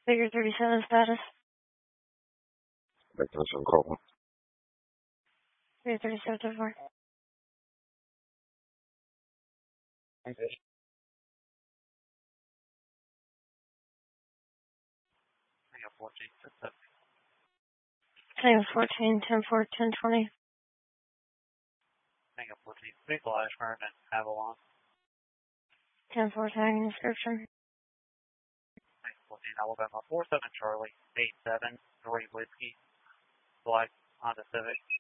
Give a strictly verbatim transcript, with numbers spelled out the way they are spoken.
Figure thirty-seven status. Ignition call. Figure thirty-seven to four. Okay. fourteen, Tango fourteen, ten four, ten twenty. Tango fourteen, vehicle Ashburn and Avalon. ten four tagging description. Tango fourteen, Alabama four seven Charlie, eight seven, three Whiskey, Black Honda Civic.